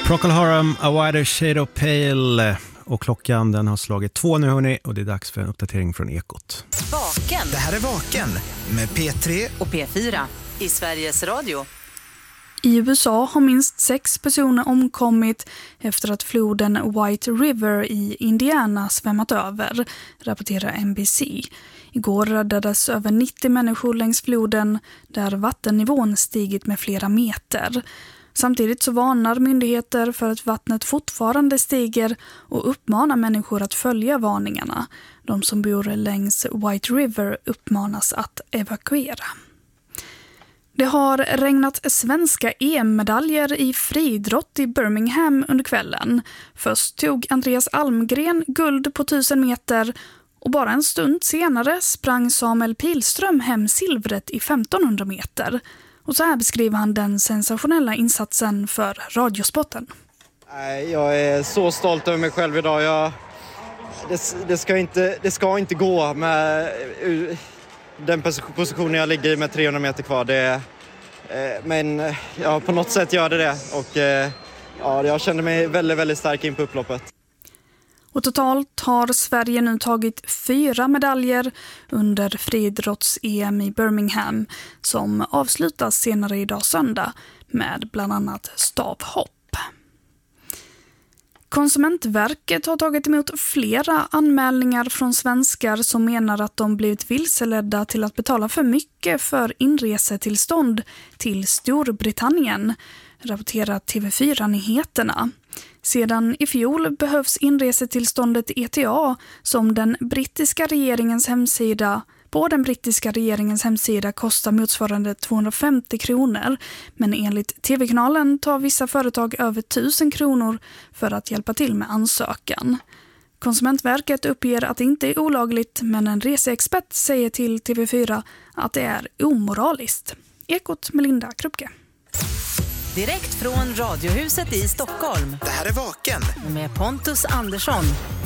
Procol Harum, A Wider Shade of Pale. Och klockan den har slagit 2 nu hörni, och det är dags för en uppdatering från Ekot. Vaken. Det här är Vaken med P3 och P4 i Sveriges Radio. I USA har minst 6 personer omkommit efter att floden White River i Indiana svämmat över, rapporterar NBC. Igår räddades över 90 människor längs floden där vattennivån stigit med flera meter. Samtidigt så varnar myndigheter för att vattnet fortfarande stiger och uppmanar människor att följa varningarna. De som bor längs White River uppmanas att evakuera. Det har regnat svenska EM-medaljer i friidrott i Birmingham under kvällen. Först tog Andreas Almgren guld på 1000 meter och bara en stund senare sprang Samuel Pilström hem silvret i 1500 meter. Och så här beskriver han den sensationella insatsen för Radiosporten. Jag är så stolt över mig själv idag. Det ska inte gå med den positionen jag ligger i med 300 meter kvar. Men ja, på något sätt gör det. Och jag kände mig väldigt, väldigt stark in på upploppet. Och totalt har Sverige nu tagit 4 medaljer under friidrotts-EM i Birmingham som avslutas senare idag söndag med bland annat stavhopp. Konsumentverket har tagit emot flera anmälningar från svenskar som menar att de blivit vilseledda till att betala för mycket för inresetillstånd till Storbritannien, rapporterar TV4-nyheterna. Sedan i fjol behövs inresetillståndet ETA som den brittiska regeringens hemsida kostar motsvarande 250 kronor. Men enligt TV-kanalen tar vissa företag över 1000 kronor för att hjälpa till med ansökan. Konsumentverket uppger att det inte är olagligt, men en reseexpert säger till TV4 att det är omoraliskt. Ekot med Linda Krupke. Direkt från Radiohuset i Stockholm. Det här är Vaken med Pontus Andersson.